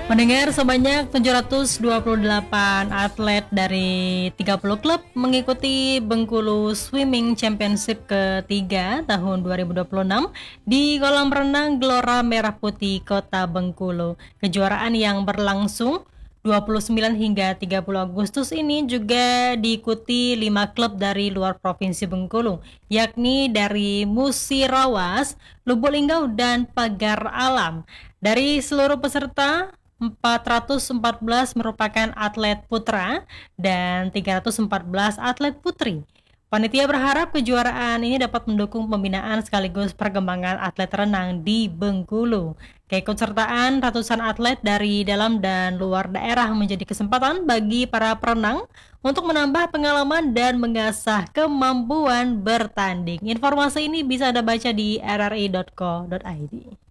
Mendengar sebanyak 728 atlet dari 30 klub mengikuti Bengkulu Swimming Championship ketiga tahun 2026 di kolam renang Gelora Merah Putih Kota Bengkulu. Kejuaraan yang berlangsung 29 hingga 30 Agustus ini juga diikuti 5 klub dari luar Provinsi Bengkulu, yakni dari Musirawas, Lubuk Linggau, dan Pagar Alam. Dari seluruh peserta, 414 merupakan atlet putra dan 314 atlet putri. Panitia berharap kejuaraan ini dapat mendukung pembinaan sekaligus perkembangan atlet renang di Bengkulu. Keikutsertaan ratusan atlet dari dalam dan luar daerah menjadi kesempatan bagi para perenang untuk menambah pengalaman dan mengasah kemampuan bertanding. Informasi ini bisa Anda baca di rri.co.id.